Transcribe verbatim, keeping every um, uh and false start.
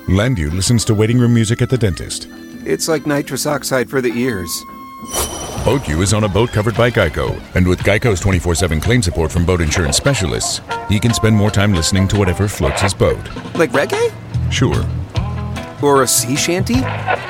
Landu listens to waiting room music at the dentist. It's like nitrous oxide for the ears. BoatU is on a boat covered by Geico, and with Geico's twenty-four seven claim support from boat insurance specialists, he can spend more time listening to whatever floats his boat. Like reggae? Sure. Or a sea shanty?